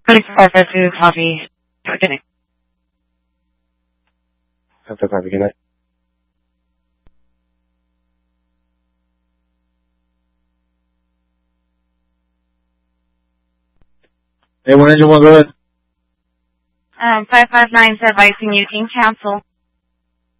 552 copy. Good night. 552 copy, good night. Hey, 1 engine 1, go ahead. 559 is advising you can cancel.